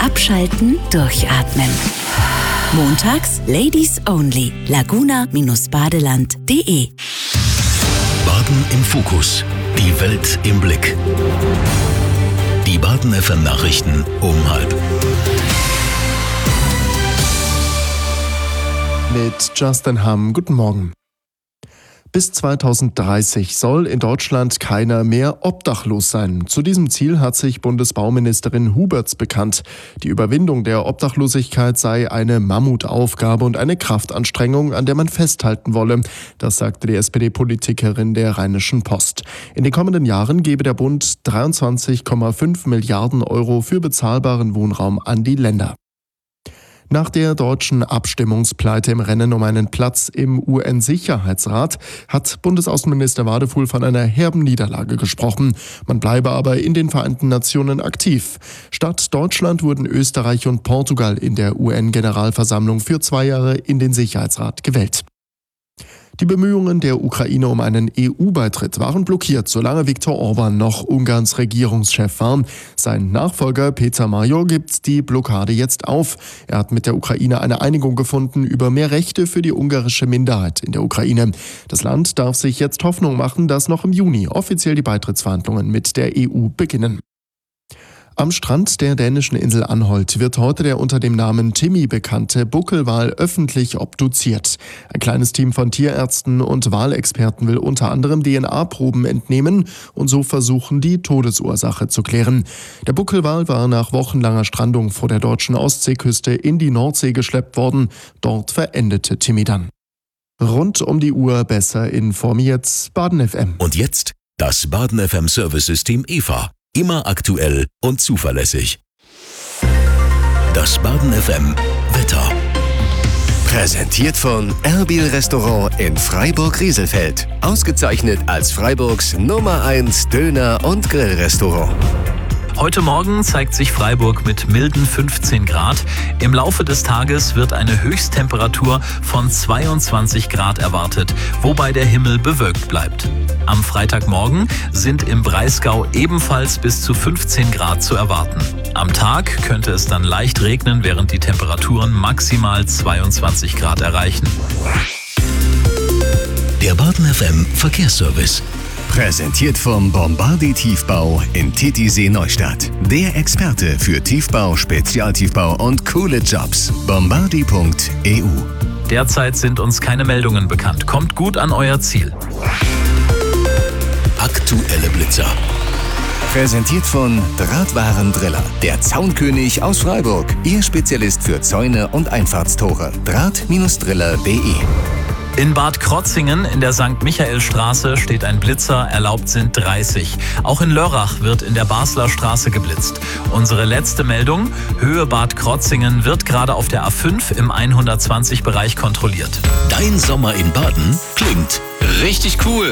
Abschalten, durchatmen. Montags Ladies Only. Laguna-badeland.de. Baden im Fokus. Die Welt im Blick. Die Baden FM Nachrichten um 12:30. Mit Justin Hamm. Guten Morgen. Bis 2030 soll in Deutschland keiner mehr obdachlos sein. Zu diesem Ziel hat sich Bundesbauministerin Huberts bekannt. Die Überwindung der Obdachlosigkeit sei eine Mammutaufgabe und eine Kraftanstrengung, an der man festhalten wolle. Das sagte die SPD-Politikerin der Rheinischen Post. In den kommenden Jahren gebe der Bund 23,5 Milliarden Euro für bezahlbaren Wohnraum an die Länder. Nach der deutschen Abstimmungspleite im Rennen um einen Platz im UN-Sicherheitsrat hat Bundesaußenminister Wadefuhl von einer herben Niederlage gesprochen. Man bleibe aber in den Vereinten Nationen aktiv. Statt Deutschland wurden Österreich und Portugal in der UN-Generalversammlung für 2 Jahre in den Sicherheitsrat gewählt. Die Bemühungen der Ukraine um einen EU-Beitritt waren blockiert, solange Viktor Orban noch Ungarns Regierungschef war. Sein Nachfolger Peter Major gibt die Blockade jetzt auf. Er hat mit der Ukraine eine Einigung gefunden über mehr Rechte für die ungarische Minderheit in der Ukraine. Das Land darf sich jetzt Hoffnung machen, dass noch im Juni offiziell die Beitrittsverhandlungen mit der EU beginnen. Am Strand der dänischen Insel Anholt wird heute der unter dem Namen Timmy bekannte Buckelwal öffentlich obduziert. Ein kleines Team von Tierärzten und Walexperten will unter anderem DNA-Proben entnehmen und so versuchen, die Todesursache zu klären. Der Buckelwal war nach wochenlanger Strandung vor der deutschen Ostseeküste in die Nordsee geschleppt worden. Dort verendete Timmy dann. Rund um die Uhr besser informiert, Baden FM. Und jetzt das Baden FM Service-System EVA. Immer aktuell und zuverlässig. Das Baden FM Wetter. Präsentiert von Erbil Restaurant in Freiburg-Rieselfeld. Ausgezeichnet als Freiburgs Nummer 1 Döner- und Grillrestaurant. Heute Morgen zeigt sich Freiburg mit milden 15 Grad. Im Laufe des Tages wird eine Höchsttemperatur von 22 Grad erwartet, wobei der Himmel bewölkt bleibt. Am Freitagmorgen sind im Breisgau ebenfalls bis zu 15 Grad zu erwarten. Am Tag könnte es dann leicht regnen, während die Temperaturen maximal 22 Grad erreichen. Der Baden FM Verkehrsservice. Präsentiert vom Bombardi Tiefbau in Titisee Neustadt. Der Experte für Tiefbau, Spezialtiefbau und coole Jobs. Bombardi.eu. Derzeit sind uns keine Meldungen bekannt. Kommt gut an euer Ziel. Aktuelle Blitzer. Präsentiert von Drahtwarendriller. Der Zaunkönig aus Freiburg. Ihr Spezialist für Zäune und Einfahrtstore. Draht-driller.de. In Bad Krotzingen in der St. Michael-Straße steht ein Blitzer, erlaubt sind 30. Auch in Lörrach wird in der Basler Straße geblitzt. Unsere letzte Meldung: Höhe Bad Krotzingen wird gerade auf der A5 im 120-Bereich kontrolliert. Dein Sommer in Baden klingt richtig cool.